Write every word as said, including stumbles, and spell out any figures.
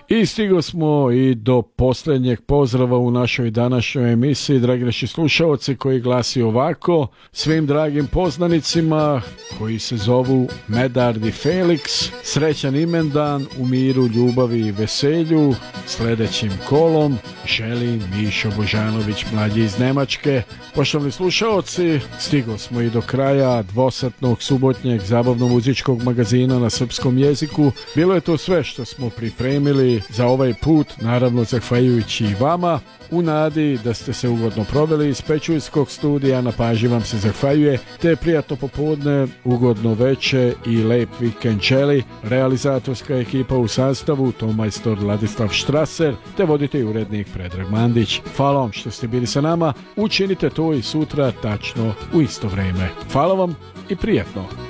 I stigo smo i do posljednjeg pozdrava u našoj današnjoj emisiji, dragi naši slušalci, koji glasi ovako: svim dragim poznanicima koji se zovu Medard i Felix, srećan imendan u miru, ljubavi i veselju. Sljedećim kolom želi Mišo Božanović, mlađi iz Njemačke. Poštovni slušalci, stigo smo i do kraja dvosatnog subotnjeg zabavno-muzičkog magazina na srpskom jeziku. Bilo je to sve što smo pripremili za ovaj put, naravno zahvaljujući i vama, u nadi da ste se ugodno proveli iz Pečujskog studija. Na pažnji vam se zahvaljuje, te prijatno popodne, ugodno veče i lep vikend želi realizatorska ekipa u sastavu tomajstor Ladislav Štraser te voditelj i urednik Predrag Mandić. Hvala vam što ste bili sa nama, učinite to i sutra tačno u isto vrijeme. Hvala vam i prijatno.